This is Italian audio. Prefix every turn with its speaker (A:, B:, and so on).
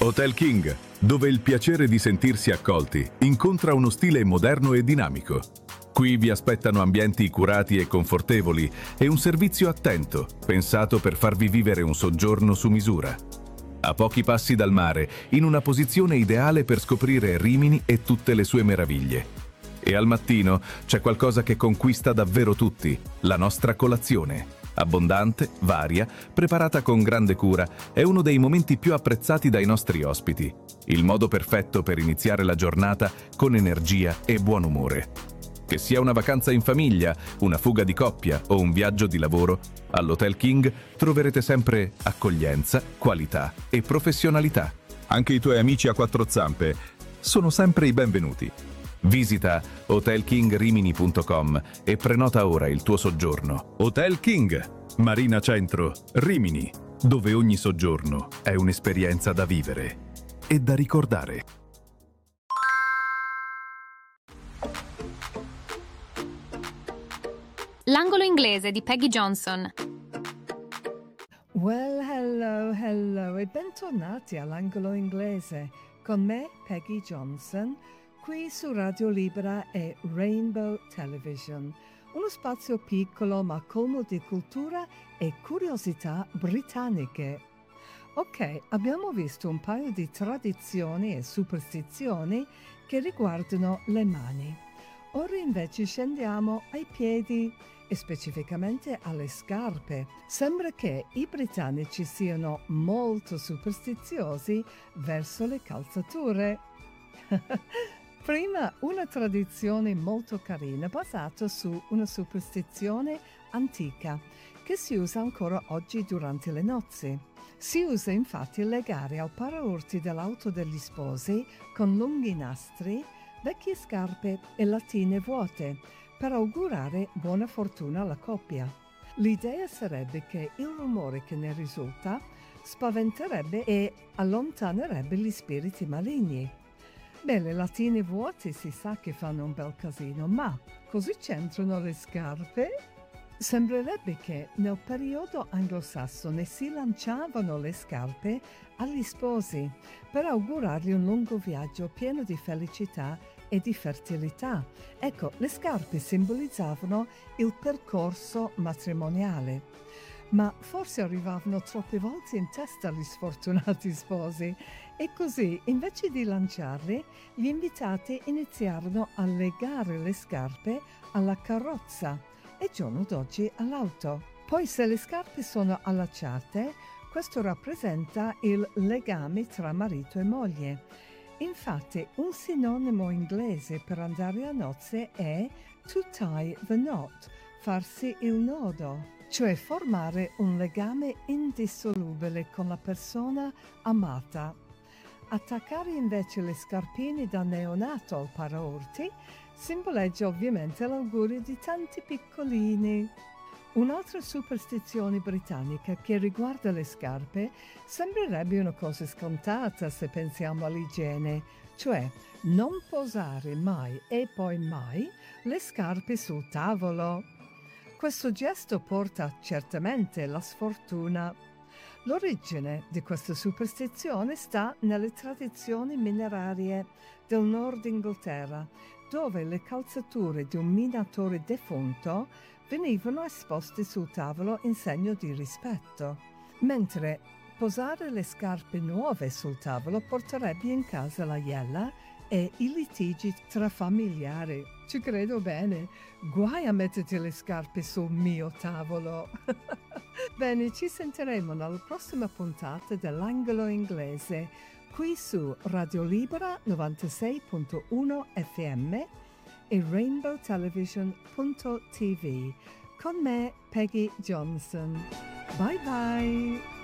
A: Hotel King, dove il piacere di sentirsi accolti incontra uno stile moderno e dinamico. Qui vi aspettano ambienti curati e confortevoli e un servizio attento, pensato per farvi vivere un soggiorno su misura. A pochi passi dal mare, in una posizione ideale per scoprire Rimini e tutte le sue meraviglie. E al mattino c'è qualcosa che conquista davvero tutti, la nostra colazione. Abbondante, varia, preparata con grande cura, è uno dei momenti più apprezzati dai nostri ospiti. Il modo perfetto per iniziare la giornata con energia e buon umore. Che sia una vacanza in famiglia, una fuga di coppia o un viaggio di lavoro, all'Hotel King troverete sempre accoglienza, qualità e professionalità.
B: Anche i tuoi amici a quattro zampe sono sempre i benvenuti.
A: Visita hotelkingrimini.com e prenota ora il tuo soggiorno.
B: Hotel King, Marina Centro, Rimini, dove ogni soggiorno è un'esperienza da vivere e da ricordare.
C: L'angolo inglese di Peggy Johnson.
D: Well, hello e bentornati all'angolo inglese con me Peggy Johnson qui su Radio Libera e Rainbow Television, uno spazio piccolo ma colmo di cultura e curiosità britanniche. Ok, abbiamo visto un paio di tradizioni e superstizioni che riguardano le mani. Ora invece scendiamo ai piedi e specificamente alle scarpe. Sembra che i britannici siano molto superstiziosi verso le calzature. Prima una tradizione molto carina basata su una superstizione antica che si usa ancora oggi durante le nozze. Si usa infatti legare al paraurti dell'auto degli sposi con lunghi nastri vecchie scarpe e lattine vuote per augurare buona fortuna alla coppia. L'idea sarebbe che il rumore che ne risulta spaventerebbe e allontanerebbe gli spiriti maligni. Beh, le lattine vuote si sa che fanno un bel casino, ma così c'entrano le scarpe? Sembrerebbe che nel periodo anglosassone si lanciavano le scarpe agli sposi per augurargli un lungo viaggio pieno di felicità e di fertilità. Ecco, le scarpe simbolizzavano il percorso matrimoniale. Ma forse arrivavano troppe volte in testa agli sfortunati sposi e così, invece di lanciarli, gli invitati iniziarono a legare le scarpe alla carrozza e giorno d'oggi all'auto. Poi se le scarpe sono allacciate, questo rappresenta il legame tra marito e moglie. Infatti, un sinonimo inglese per andare a nozze è to tie the knot, farsi il nodo, cioè formare un legame indissolubile con la persona amata. Attaccare invece le scarpine da neonato al paraurti simboleggia ovviamente l'augurio di tanti piccolini. Un'altra superstizione britannica che riguarda le scarpe sembrerebbe una cosa scontata se pensiamo all'igiene, cioè non posare mai e poi mai le scarpe sul tavolo. Questo gesto porta certamente la sfortuna. L'origine di questa superstizione sta nelle tradizioni minerarie del Nord Inghilterra, dove le calzature di un minatore defunto venivano esposte sul tavolo in segno di rispetto, mentre posare le scarpe nuove sul tavolo porterebbe in casa la iella e i litigi tra familiari. Ci credo bene, guai a metterti le scarpe sul mio tavolo. Bene, ci sentiremo nella prossima puntata dell'Angolo Inglese, qui su Radio Libera 96.1 FM e rainbowtelevision.tv con me, Peggy Johnson. Bye bye!